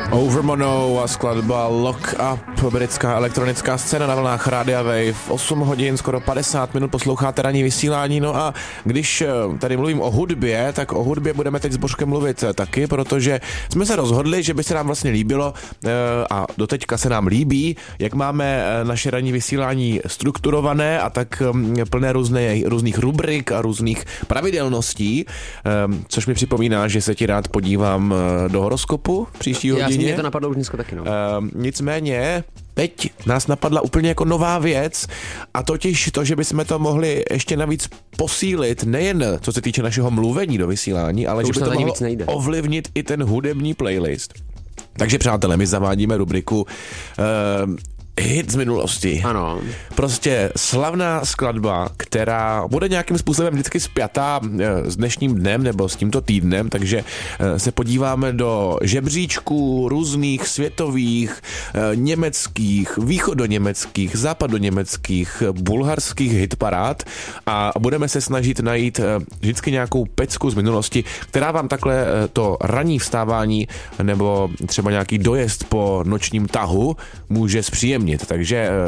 Overmono a skladba Lock Up, britská elektronická scéna na vlnách Rádia Wave. 8 hodin, skoro 50 minut posloucháte ranní vysílání. No a když tady mluvím o hudbě, tak o hudbě budeme teď s Božkem mluvit taky, protože jsme se rozhodli, že by se nám vlastně líbilo a doteďka se nám líbí, jak máme naše ranní vysílání strukturované a tak plné různých rubrik a různých pravidelností, což mi připomíná, že se ti rád podívám do horoskopu v příští hodině. Mě to napadlo už dneska taky, no. Nicméně, teď nás napadla úplně jako nová věc a totiž to, že bychom to mohli ještě navíc posílit, nejen co se týče našeho mluvení do vysílání, ale že by to mohlo ovlivnit i ten hudební playlist. Takže přátelé, my zavádíme rubriku hit z minulosti. Ano. Prostě slavná skladba, která bude nějakým způsobem vždycky spjatá s dnešním dnem nebo s tímto týdnem, takže se podíváme do žebříčků různých světových, německých, východoněmeckých, západoněmeckých, bulharských hitparád a budeme se snažit najít vždycky nějakou pecku z minulosti, která vám takhle to ranní vstávání nebo třeba nějaký dojezd po nočním tahu může zpříjemnit. Takže